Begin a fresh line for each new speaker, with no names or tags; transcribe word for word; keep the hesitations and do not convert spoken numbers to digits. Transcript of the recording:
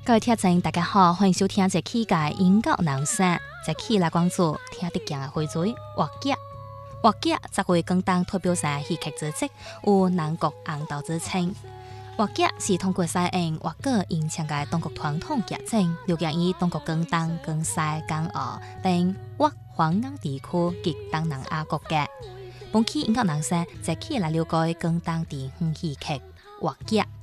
各位听众，大家好，欢迎收听这期嘅音乐人生。这期来关注听得见嘅花嘴画家。画家则为广东代表性戏剧之职，有南国红豆之称。画家是通过使用画个影响嘅中国传统剧情，了解以中国广东、广西、港澳等或华南地区及东南亚国家。本期音乐人生这期来了解广东地方戏剧画家。